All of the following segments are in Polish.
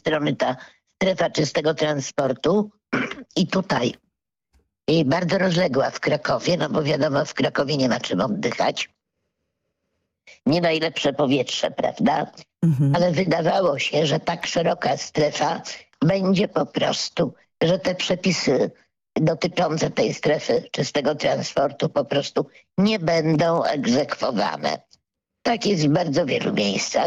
strony ta strefa czystego transportu i tutaj bardzo rozległa w Krakowie, no bo wiadomo, w Krakowie nie ma czym oddychać. Nie najlepsze powietrze, prawda? Ale wydawało się, że tak szeroka strefa będzie po prostu, że te przepisy dotyczące tej strefy czystego transportu po prostu nie będą egzekwowane. Tak jest w bardzo wielu miejscach.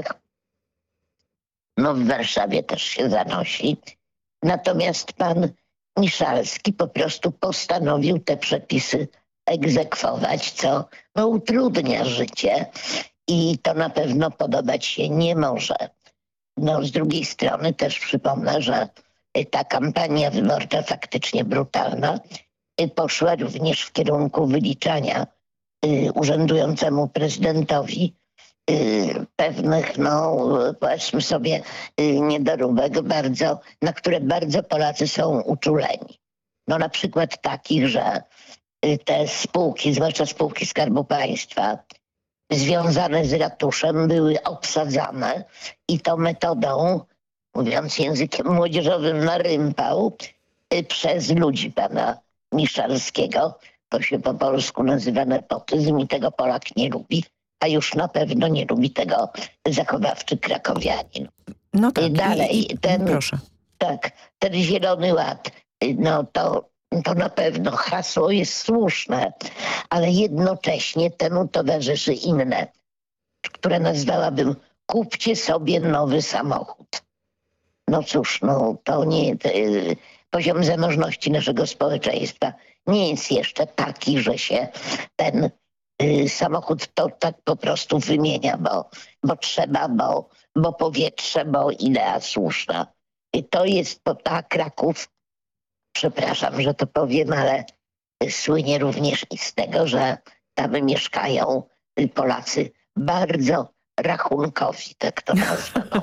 No w Warszawie też się zanosi. Natomiast pan Miszalski po prostu postanowił te przepisy egzekwować, co no, utrudnia życie i to na pewno podobać się nie może. No z drugiej strony też przypomnę, że ta kampania wyborcza faktycznie brutalna poszła również w kierunku wyliczania urzędującemu prezydentowi pewnych, no powiedzmy sobie, niedoróbek bardzo, na które bardzo Polacy są uczuleni. No na przykład takich, że te spółki, zwłaszcza spółki Skarbu Państwa, związane z ratuszem były obsadzane i to metodą, mówiąc językiem młodzieżowym, na rympał przez ludzi pana Miszalskiego. To się po polsku nazywa nepotyzm i tego Polak nie lubi, a już na pewno nie lubi tego zachowawczy krakowianin. No tak. Dalej, proszę. Tak, ten Zielony Ład, no to na pewno hasło jest słuszne, ale jednocześnie temu towarzyszy inne, które nazwałabym kupcie sobie nowy samochód. No cóż, no to nie, poziom zamożności naszego społeczeństwa nie jest jeszcze taki, że się ten samochód to tak po prostu wymienia, bo trzeba, bo powietrze, bo idea słuszna. I to jest, a Kraków, przepraszam, że to powiem, ale słynie również i z tego, że tam mieszkają Polacy bardzo rachunkowi, tak to nazwano.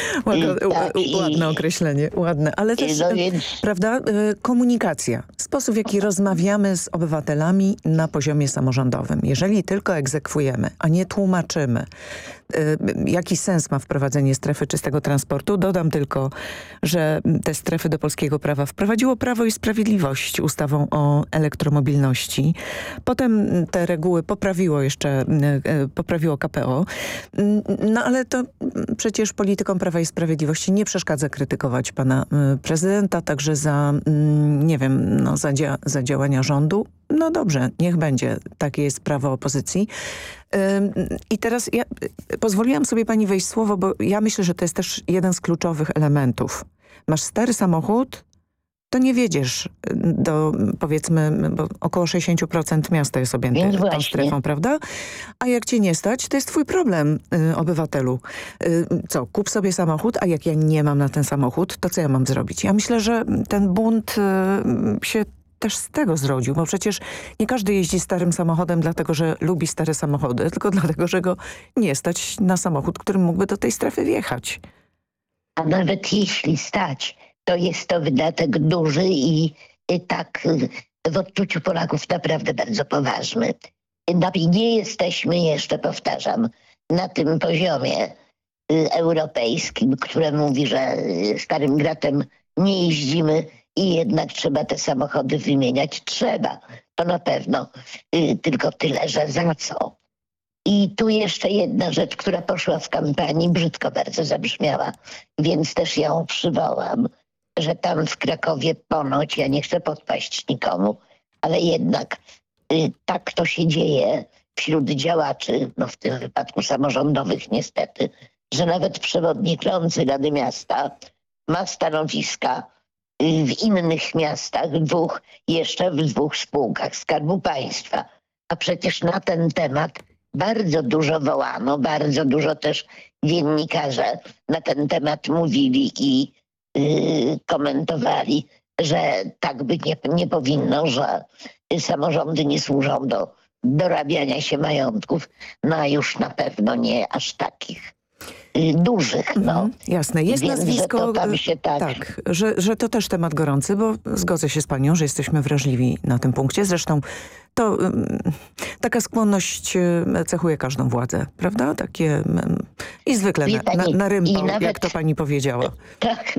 Ładne określenie, ładne. Ale też, prawda, komunikacja. Sposób, w jaki rozmawiamy z obywatelami na poziomie samorządowym. Jeżeli tylko egzekwujemy, a nie tłumaczymy, jaki sens ma wprowadzenie strefy czystego transportu. Dodam tylko, że te strefy do polskiego prawa wprowadziło Prawo i Sprawiedliwość ustawą o elektromobilności. Potem te reguły poprawiło KPO. No ale to przecież politykom Prawa i Sprawiedliwości nie przeszkadza krytykować pana prezydenta, także za, nie wiem, no, za działania rządu. No dobrze, niech będzie. Takie jest prawo opozycji. I teraz ja pozwoliłam sobie pani wejść w słowo, bo ja myślę, że to jest też jeden z kluczowych elementów. Masz stary samochód, to nie wiedziesz do, powiedzmy, bo około 60% miasta jest objęte tą strefą, prawda? A jak cię nie stać, to jest twój problem, obywatelu. Co, kup sobie samochód, a jak ja nie mam na ten samochód, to co ja mam zrobić? Ja myślę, że ten bunt się też z tego zrodził, bo przecież nie każdy jeździ starym samochodem dlatego, że lubi stare samochody, tylko dlatego, że go nie stać na samochód, którym mógłby do tej strefy wjechać. A nawet jeśli stać, to jest to wydatek duży i tak w odczuciu Polaków naprawdę bardzo poważny. Nie jesteśmy jeszcze, powtarzam, na tym poziomie europejskim, które mówi, że starym gratem nie jeździmy i jednak trzeba te samochody wymieniać. Trzeba, to na pewno. Tylko tyle, że za co? I tu jeszcze jedna rzecz, która poszła w kampanii, brzydko bardzo zabrzmiała, więc też ją przywołam, że tam w Krakowie ponoć, ja nie chcę podpaść nikomu, ale jednak tak to się dzieje wśród działaczy, no w tym wypadku samorządowych niestety, że nawet przewodniczący Rady Miasta ma stanowiska w innych miastach, jeszcze w dwóch spółkach Skarbu Państwa. A przecież na ten temat bardzo dużo wołano, bardzo dużo też dziennikarze na ten temat mówili i komentowali, że tak być nie powinno, że samorządy nie służą do dorabiania się majątków, no a już na pewno nie aż takich dużych. No. Jasne, jest więc, nazwisko, że to tam się że to też temat gorący, bo zgodzę się z panią, że jesteśmy wrażliwi na tym punkcie. Zresztą to taka skłonność cechuje każdą władzę, prawda? Takie i zwykle na rympał, jak to pani powiedziała. Tak,